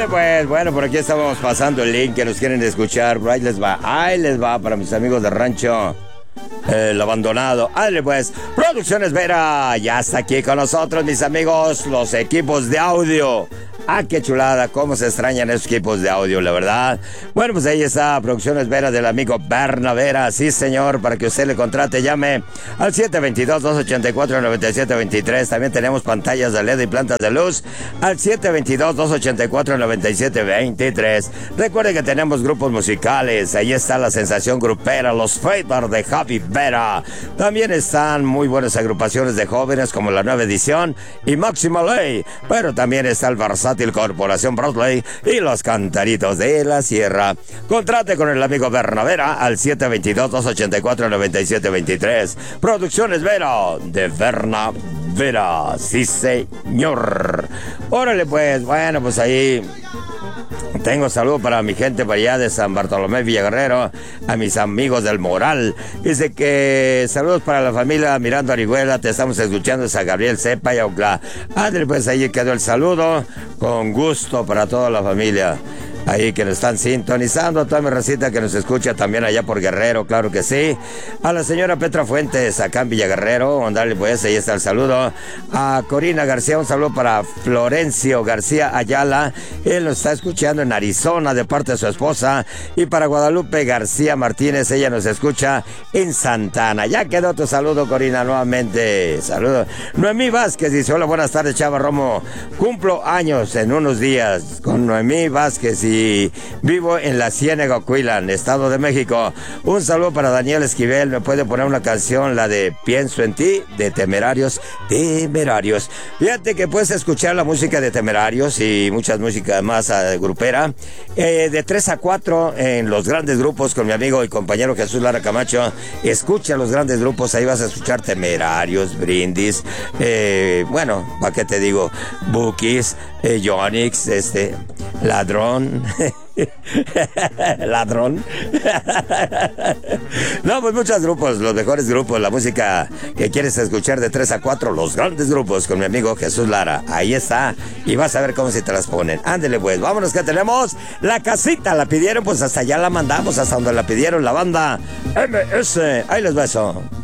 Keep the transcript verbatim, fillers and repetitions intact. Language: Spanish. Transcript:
Ándale pues, bueno, por aquí estamos pasando el link que nos quieren escuchar. Ahí les va, ahí les va para mis amigos de rancho. El abandonado. Ándale pues, Producciones Vera ya está aquí con nosotros, mis amigos, los equipos de audio. Ah, qué chulada, cómo se extrañan esos equipos de audio, la verdad. Bueno, pues ahí está Producciones Vera del amigo Berna Vera. Sí, señor, para que usted le contrate, llame al siete dos dos, dos ocho cuatro, nueve siete dos tres. También tenemos pantallas de L E D y plantas de luz al siete dos dos, dos ocho cuatro, nueve siete dos tres. Recuerde que tenemos grupos musicales. Ahí está la sensación grupera, los Faders de Javi Vera. También están muy buenas agrupaciones de jóvenes como la Nueva Edición y Máxima Ley. Pero también está el versátil Corporación Broadway y los Cantaritos de la Sierra. Contrate con el amigo Berna Vera al siete dos dos, dos ocho cuatro, nueve siete dos tres. Producciones Vera de Berna Vera. Sí, señor. Órale, pues, bueno, pues ahí tengo saludo para mi gente para allá de San Bartolomé Villaguerrero, a mis amigos del Moral. Dice que saludos para la familia Mirando Arihuela, te estamos escuchando, es a Gabriel Cepa y a Ocla. Ándale, pues ahí quedó el saludo, con gusto para toda la familia. Ahí que nos están sintonizando, toda mi recita que nos escucha también allá por Guerrero, claro que sí. A la señora Petra Fuentes, acá en Villaguerrero, andale pues, ahí está el saludo. A Corina García, un saludo para Florencio García Ayala, él nos está escuchando en Arizona de parte de su esposa. Y para Guadalupe García Martínez, ella nos escucha en Santana. Ya quedó tu saludo, Corina, nuevamente. Saludo. Noemí Vázquez dice, hola, buenas tardes, Chava Romo. Cumplo años en unos días con Noemí Vázquez y Y vivo en la Ciénega, Ocotlán, Estado de México. Un saludo para Daniel Esquivel. ¿Me puede poner una canción, la de Pienso en ti, de Temerarios? Temerarios. Fíjate que puedes escuchar la música de Temerarios y muchas músicas más uh, grupera. Eh, de tres a cuatro en los grandes grupos con mi amigo y compañero Jesús Lara Camacho. Escucha los grandes grupos, ahí vas a escuchar Temerarios, Brindis, eh, bueno, ¿para qué te digo? Bookies, eh, Yonix, este, Ladrón. Ladrón. No, pues muchos grupos, los mejores grupos, la música que quieres escuchar de tres a cuatro, los grandes grupos con mi amigo Jesús Lara. Ahí está. Y vas a ver cómo se te las ponen. Ándele pues, vámonos que tenemos la casita. La pidieron, pues hasta allá la mandamos, hasta donde la pidieron la banda M S. Ahí les beso.